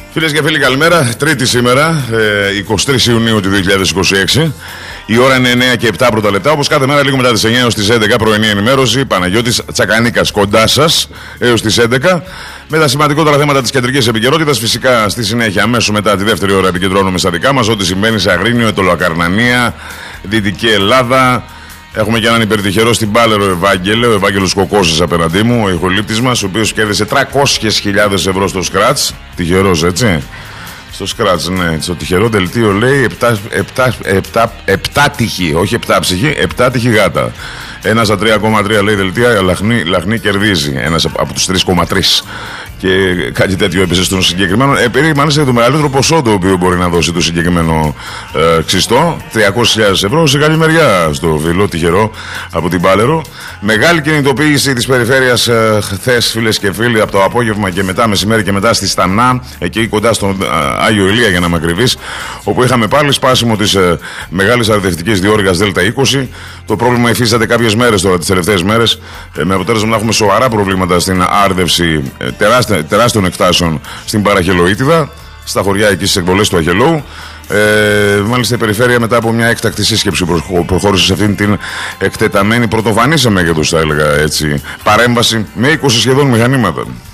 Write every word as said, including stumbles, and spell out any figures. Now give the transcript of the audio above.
Φίλες και φίλοι, καλημέρα. Τρίτη σήμερα, εικοστή τρίτη Ιουνίου του δύο χιλιάδες είκοσι έξι. Η ώρα είναι εννιά και επτά πρώτα λεπτά. Όπως κάθε μέρα, λίγο μετά τις εννιά έως τις έντεκα, πρωινή ενημέρωση. Παναγιώτης Τσακανίκας κοντά σας έως τις έντεκα. Με τα σημαντικότερα θέματα της κεντρικής επικαιρότητας. Φυσικά στη συνέχεια, αμέσως μετά τη δεύτερη ώρα, επικεντρώνουμε στα δικά μας. Ό,τι συμβαίνει σε Αγρίνιο, Ετωλοακαρνανία, Δυτική Ελλάδα. Έχουμε και έναν υπερτυχερό στην Πάλαιρο, Ευάγγελο, ο Ευάγγελος Κοκώσης απέναντί μου, ο ηχολήπτης μας, ο οποίος κέρδισε τριακόσιες χιλιάδες ευρώ στο σκράτς. Τυχερός, έτσι. Στο σκράτς, ναι. Στο τυχερό δελτίο λέει επτά τυχή, όχι επτά ψυχή, επτά τυχή γάτα. Ένα στα τρία κόμμα τρία λέει δελτία, λαχνή, λαχνή κερδίζει. Ένας από τους τρία κόμμα τρία. Και κάτι τέτοιο έπεσε στον συγκεκριμένο. Επειδή μάλιστα το μεγαλύτερο ποσό το οποίο μπορεί να δώσει το συγκεκριμένο ε, ξυστό, τριακόσιες χιλιάδες ευρώ. Σε καλή μεριά στο φιλό τυχερό από την Πάλαιρο. Μεγάλη κινητοποίηση της περιφέρειας ε, χθες, φίλες και φίλοι, από το απόγευμα και μετά, μεσημέρι και μετά στη Στανά, εκεί κοντά στον ε, Άγιο Ηλία για να είμαι ακριβής, όπου είχαμε πάλι σπάσιμο της ε, μεγάλης αρδευτικής διόρυγας Δέλτα είκοσι. Το πρόβλημα υφίσταται κάποιες μέρες τώρα, τις τελευταίες μέρες, ε, με αποτέλεσμα να έχουμε σοβαρά προβλήματα στην άρδευση ε, τεράστια τεράστιων εκτάσεων στην Παραχελοίτιδα, στα χωριά εκεί στις εκβολές του Αγελώου. Ε, μάλιστα η περιφέρεια, μετά από μια έκτακτη σύσκεψη, προχώρησε σε αυτήν την εκτεταμένη, πρωτοφανή σε μέγεθος, θα έλεγα έτσι, παρέμβαση με είκοσι σχεδόν μηχανήματα.